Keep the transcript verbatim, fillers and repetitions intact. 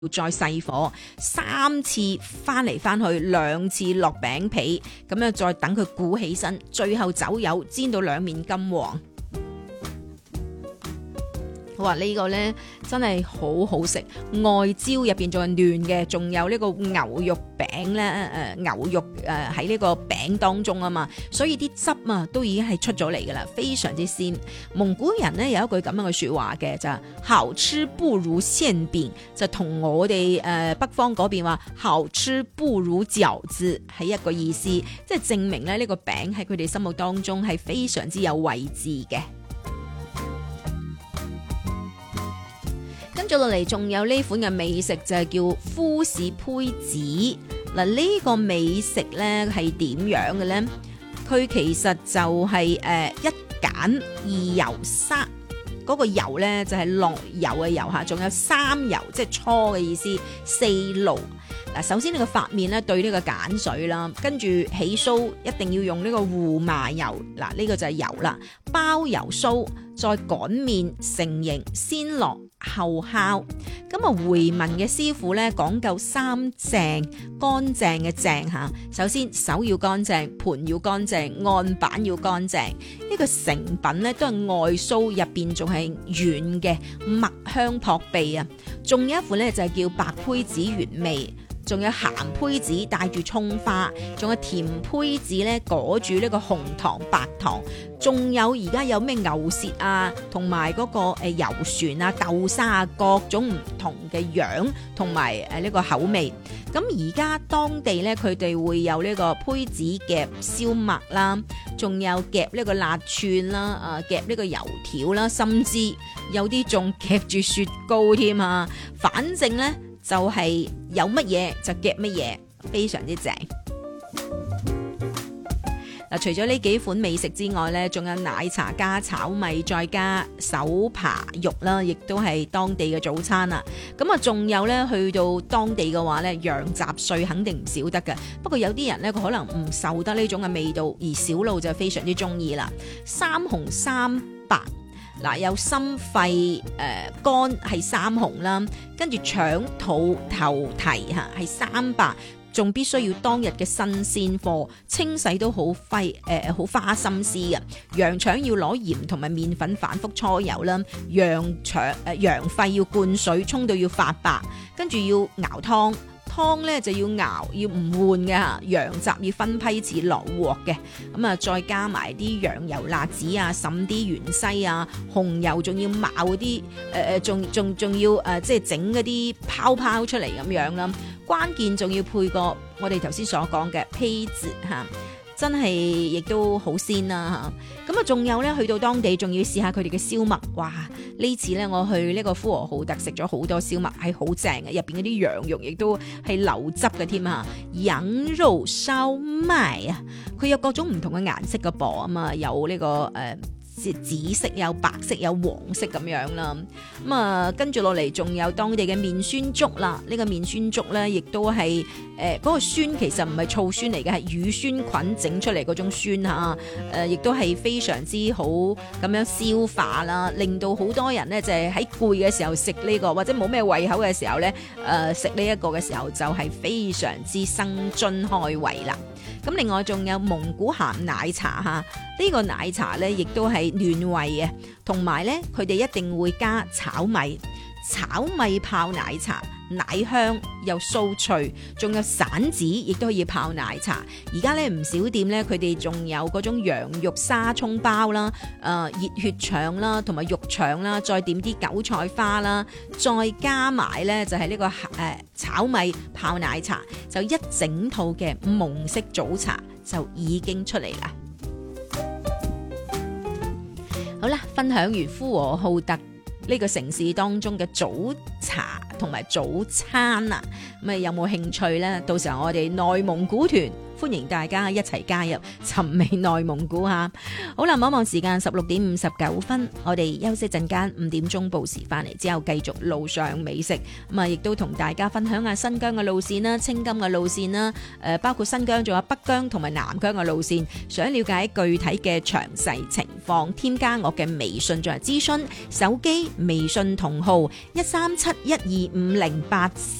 再細火三次翻嚟翻去，兩次落餅皮，咁樣再等佢鼓起身，最後走油煎到兩面金黃。哇！呢個呢真係好好食，外焦入邊仲係嫩嘅，仲有呢個牛肉餅呢，誒、呃、牛肉誒喺呢個餅當中啊嘛，所以啲汁啊都已經係出咗嚟噶啦，非常之鮮。蒙古人呢有一句咁樣嘅説話嘅，就係好吃不如餡餅，就同我哋誒、呃、北方嗰邊話好吃不如餃子係一個意思，即係證明咧呢個餅喺佢哋心目當中係非常之有位置嘅。跟住落嚟，仲有呢款嘅美食就係叫夫士胚子。嗱，呢個美食呢係點樣嘅呢？佢其實就係、是、誒、呃、一鹼二油三，嗰、那個油呢就係、是、落油嘅油嚇，仲有三油即係初嘅意思，四爐。嗱，首先呢個發面咧對呢個鹼水啦，跟住起酥一定要用呢個胡麻油，嗱、這、呢個就係油啦，包油酥，再擀面成形，先落後烤。咁啊回民嘅師傅咧講究三淨，乾淨嘅淨嚇，首先手要乾淨，盤要乾淨，案板要乾淨。呢、這個成品咧都係外酥入邊仲係軟嘅，麥香撲鼻啊！仲有一款咧就係叫白胚子原味。仲有鹹胚子帶住蔥花，仲有甜胚子咧裹住呢個紅糖白糖，仲有而家有咩牛舌啊，同埋嗰個誒油旋啊、豆沙啊，各種唔同嘅樣同埋誒呢個口味。咁而家當地咧，佢哋會有呢個胚子夾燒麥啦，仲有夾呢個辣串啦，啊夾呢個油條啦，甚至有啲仲夾住雪糕添啊！反正咧。就係有乜嘢就夾乜嘢，非常之正。嗱，除咗呢幾款美食之外呢，仲有奶茶加炒米，再加手扒肉啦，亦都係當地嘅早餐啦。咁啊，仲有呢，去到當地嘅話呢，羊雜碎肯定唔少得嘅。不過有啲人呢，佢可能唔受得呢種嘅味道，而小路就非常之中意啦。三紅三白。嗱，有心肺誒、呃、肝係三紅啦，跟住腸肚頭蹄嚇係三白，仲必須要當日嘅新鮮貨，清洗都好費誒好花心思嘅。羊腸要攞鹽同埋麵粉反覆搓油啦，羊腸誒、呃、羊肺要灌水沖到要發白，跟住要熬湯。湯咧就要熬，要唔換嘅嚇，羊雜要分批次落鑊嘅，咁啊再加埋啲羊油辣子啊，滲啲芫茜啊，紅油仲要冒嗰啲誒誒，仲仲仲要誒、呃、即係整嗰啲泡泡出嚟咁樣啦。關鍵仲要配個我哋頭先所講嘅胚子嚇。真係亦都好鮮啦嚇，咁啊仲有咧去到當地仲要試下佢哋嘅燒麥，哇！呢次咧我去呢個呼和浩特食咗好多燒麥，係好正嘅，入邊嗰啲羊肉亦都係流汁嘅添嚇，羊肉燒麥啊，佢有各種唔同嘅顏色嘅噃啊嘛，有呢、這個誒。呃紫色有白色有黃色咁樣啦，咁啊跟住落嚟仲有當地嘅麵酸粥啦，呢、這個麵酸粥咧亦都係誒嗰個酸其實唔係醋酸嚟嘅，係乳酸菌整出嚟嗰種酸嚇，誒亦都係非常之好咁樣消化啦，令到好多人咧就係喺攰嘅時候食呢、這個，或者冇咩胃口嘅時候咧誒食呢一個嘅時候就係非常之生津開胃啦。咁另外仲有蒙古鹹奶茶嚇，呢、這個奶茶咧亦都係暖胃嘅，同埋咧佢哋一定會加炒米，炒米泡奶茶，奶香又酥脆，仲有散子亦都可以泡奶茶。而家咧唔少店咧，佢哋仲有嗰種羊肉沙葱包啦，誒、呃、熱血腸啦，同埋肉腸啦，再點啲韭菜花啦，再加埋咧就係、是、呢、這個誒、呃、炒米泡奶茶，就一整套嘅蒙式早茶就已經出嚟啦。好啦，分享完呼和浩特呢個城市當中嘅早茶同埋早餐啊，咁啊有冇興趣呢？到時候我哋內蒙古團歡迎大家一齊加入尋味內蒙古吓。好啦，望望時間十六點五十九分，我哋休息陣間，五點鐘報時翻嚟之後繼續路上美食，咁啊亦都同大家分享下新疆嘅路線啦、青金嘅路線啦，誒包括新疆仲有北疆同埋南疆嘅路線，想了解具體嘅詳細情況，添加我嘅微信作為諮詢，手機微信同號一三七一二五零八。